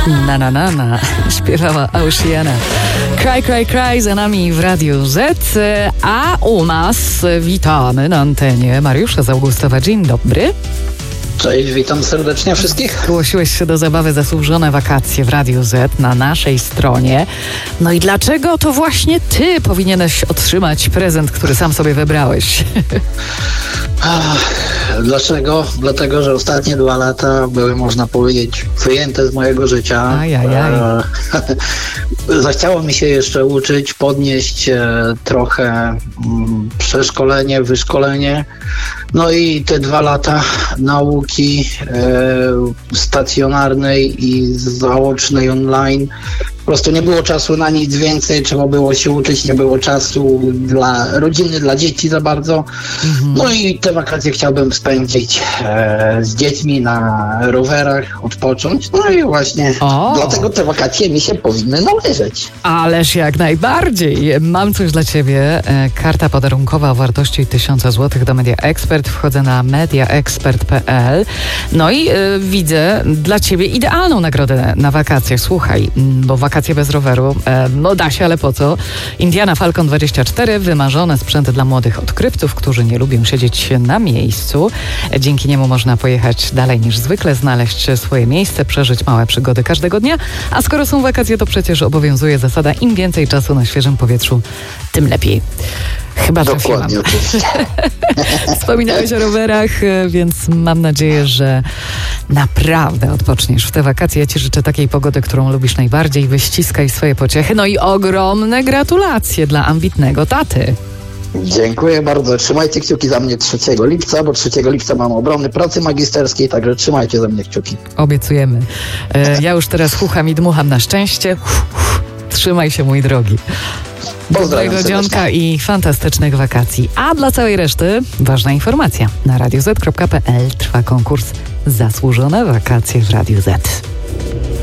Na na na na śpiewała Oceana. Cry, cry, cry za nami w Radiu Z, a u nas witamy na antenie Mariusza z Augustowa. Dzień dobry. Cześć, witam serdecznie wszystkich. Zgłosiłeś się do zabawy Zasłużone wakacje w Radiu Z na naszej stronie. No i dlaczego to właśnie ty powinieneś otrzymać prezent, który sam sobie wybrałeś? Dlaczego? Dlatego, że ostatnie 2 lata były, można powiedzieć, wyjęte z mojego życia. Ajajaj. Zachciało mi się jeszcze uczyć, podnieść trochę przeszkolenie, wyszkolenie. No i te 2 lata nauki stacjonarnej i zaocznej online. Po prostu nie było czasu na nic więcej, trzeba było się uczyć, nie było czasu dla rodziny, dla dzieci za bardzo. No i te wakacje chciałbym spędzić z dziećmi na rowerach, odpocząć. No i właśnie dlatego te wakacje mi się powinny należeć. Ależ jak najbardziej. Mam coś dla ciebie. Karta podarunkowa o wartości 1000 zł do Media Expert. Wchodzę na mediaexpert.pl. No i widzę dla ciebie idealną nagrodę na wakacje. Słuchaj, bo wakacje bez roweru, no da się, ale po co? Indiana Falcon 24, wymarzone sprzęty dla młodych odkrywców, którzy nie lubią siedzieć na miejscu. Dzięki niemu można pojechać dalej niż zwykle, znaleźć swoje miejsce, przeżyć małe przygody każdego dnia, a skoro są wakacje, to przecież obowiązuje zasada im więcej czasu na świeżym powietrzu, tym lepiej. Chyba dokładnie. Wspominałeś o rowerach, więc mam nadzieję, że naprawdę odpoczniesz w te wakacje. Ja ci życzę takiej pogody, którą lubisz najbardziej. Wyściskaj swoje pociechy. No i ogromne gratulacje dla ambitnego taty. Dziękuję bardzo. Trzymajcie kciuki za mnie 3 lipca, bo 3 lipca mam obrony pracy magisterskiej, także trzymajcie za mnie kciuki. Obiecujemy. Ja już teraz chucham i dmucham na szczęście. Trzymaj się, mój drogi. Dobrego dzionka i fantastycznych wakacji. A dla całej reszty ważna informacja. Na radioz.pl trwa konkurs Zasłużone wakacje w Radiu Z.